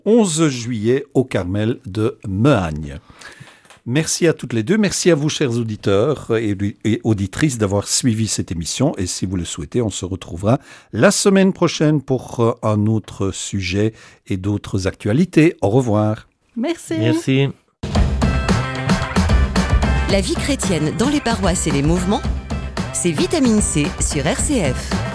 11 juillet au Carmel de Mehagne. Merci à toutes les deux. Merci à vous, chers auditeurs et auditrices, d'avoir suivi cette émission. Et si vous le souhaitez, on se retrouvera la semaine prochaine pour un autre sujet et d'autres actualités. Au revoir. Merci. Merci. La vie chrétienne dans les paroisses et les mouvements, c'est Vitamine C sur RCF.